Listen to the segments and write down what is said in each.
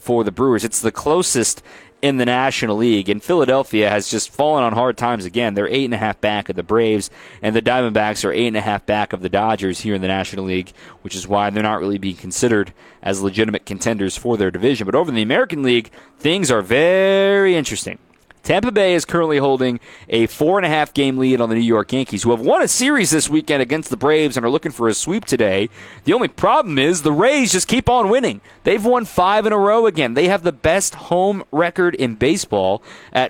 for the Brewers. It's the closest in the National League, and Philadelphia has just fallen on hard times again. They're 8.5 back of the Braves, and the Diamondbacks are 8.5 back of the Dodgers here in the National League, which is why they're not really being considered as legitimate contenders for their division. But over in the American League, things are very interesting. Tampa Bay is currently holding a 4.5 game lead on the New York Yankees, who have won a series this weekend against the Braves and are looking for a sweep today. The only problem is the Rays just keep on winning. They've won 5 in a row again. They have the best home record in baseball at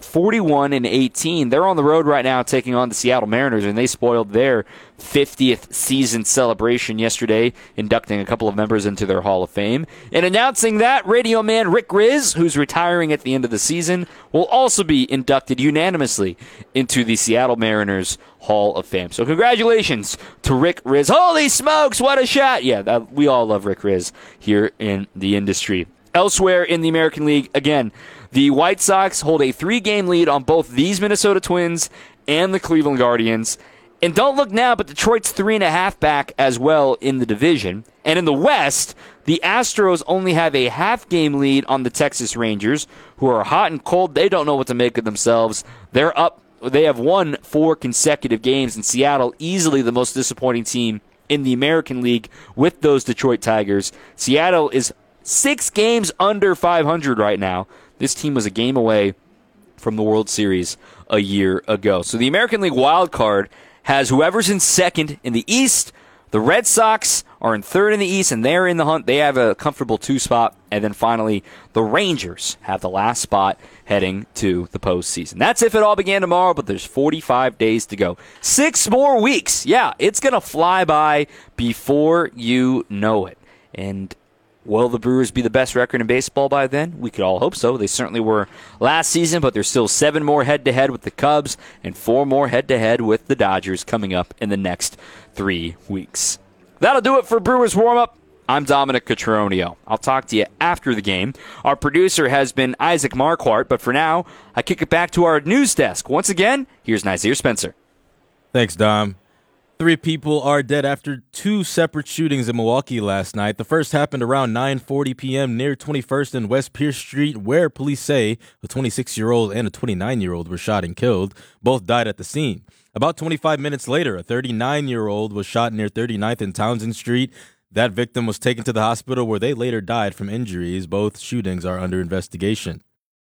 41-18. They're on the road right now taking on the Seattle Mariners, and they spoiled their 50th season celebration yesterday, inducting a couple of members into their Hall of Fame. And announcing that, radio man Rick Rizzs, who's retiring at the end of the season, will also be inducted unanimously into the Seattle Mariners Hall of Fame. So congratulations to Rick Rizzs. Holy smokes, what a shot! Yeah, we all love Rick Rizzs here in the industry. Elsewhere in the American League, again, the White Sox hold a 3-game lead on both these Minnesota Twins and the Cleveland Guardians. And don't look now, but Detroit's 3.5 back as well in the division. And in the West, the Astros only have a half-game lead on the Texas Rangers, who are hot and cold. They don't know what to make of themselves. They're up. They have won 4 consecutive games, and Seattle, easily the most disappointing team in the American League with those Detroit Tigers. Seattle is 6 games under 500 right now. This team was a game away from the World Series a year ago. So the American League wild card has whoever's in second in the East. The Red Sox are in third in the East, and they're in the hunt. They have a comfortable 2 spot. And then finally, the Rangers have the last spot heading to the postseason. That's if it all began tomorrow, but there's 45 days to go. 6 more weeks. Yeah, it's going to fly by before you know it. And will the Brewers be the best record in baseball by then? We could all hope so. They certainly were last season, but there's still 7 more head-to-head with the Cubs and 4 more head-to-head with the Dodgers coming up in the next 3 weeks. That'll do it for Brewers Warm-Up. I'm Dominic Cotroneo. I'll talk to you after the game. Our producer has been Isaac Marquardt, but for now, I kick it back to our news desk. Once again, here's Nazir Spencer. Thanks, Dom. 3 people are dead after 2 separate shootings in Milwaukee last night. The first happened around 9:40 p.m. near 21st and West Pierce Street, where police say a 26-year-old and a 29-year-old were shot and killed. Both died at the scene. About 25 minutes later, a 39-year-old was shot near 39th and Townsend Street. That victim was taken to the hospital where they later died from injuries. Both shootings are under investigation.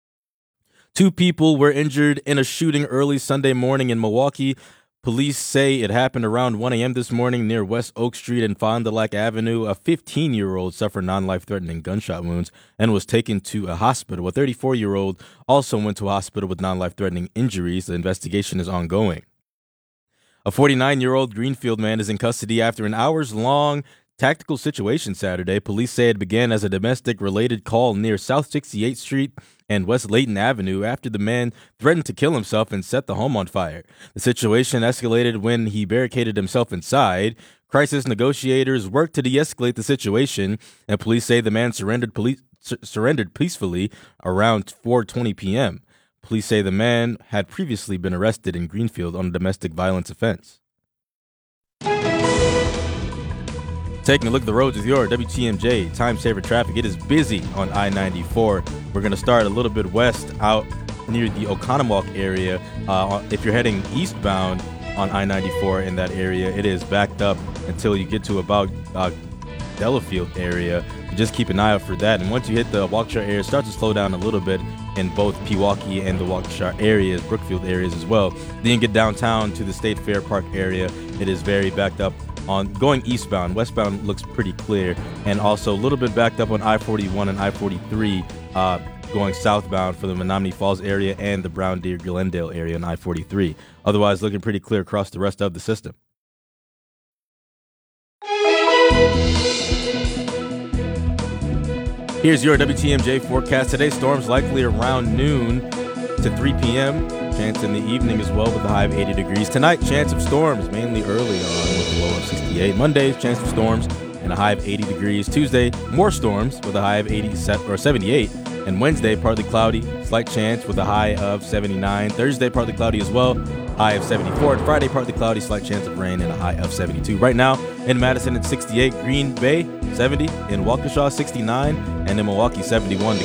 2 people were injured in a shooting early Sunday morning in Milwaukee. Police say it happened around 1 a.m. this morning near West Oak Street and Fond du Lac Avenue. A 15-year-old suffered non-life-threatening gunshot wounds and was taken to a hospital. A 34-year-old also went to a hospital with non-life-threatening injuries. The investigation is ongoing. A 49-year-old Greenfield man is in custody after an hours-long tactical situation Saturday. Police say it began as a domestic-related call near South 68th Street and West Layton Avenue after the man threatened to kill himself and set the home on fire. The situation escalated when he barricaded himself inside. Crisis negotiators worked to de-escalate the situation, and police say the man surrendered peacefully around 4:20 p.m. Police say the man had previously been arrested in Greenfield on a domestic violence offense. Taking a look at the roads with your WTMJ time saver traffic. It is busy on I-94. We're going to start a little bit west out near the Oconomowoc area. If you're heading eastbound on I-94 in that area, it is backed up until you get to about Delafield area. Just keep an eye out for that. And once you hit the Waukesha area, start to slow down a little bit in both Pewaukee and the Waukesha areas, Brookfield areas as well. Then you get downtown to the State Fair Park area. It is very backed up on going eastbound. Westbound looks pretty clear, and also a little bit backed up on I-41 and I-43 going southbound for the Menominee Falls area and the Brown Deer Glendale area on I-43. Otherwise, looking pretty clear across the rest of the system. Here's your WTMJ forecast. Today, storms likely around noon to 3 p.m. Chance in the evening as well with a high of 80 degrees. Tonight, chance of storms mainly early on with a low of 68. Monday, chance of storms and a high of 80 degrees. Tuesday, more storms with a high of 78. And Wednesday, partly cloudy, slight chance with a high of 79. Thursday, partly cloudy as well, high of 74. And Friday, partly cloudy, slight chance of rain and a high of 72. Right now, in Madison, it's 68. Green Bay, 70. In Waukesha, 69. And in Milwaukee, 71 degrees.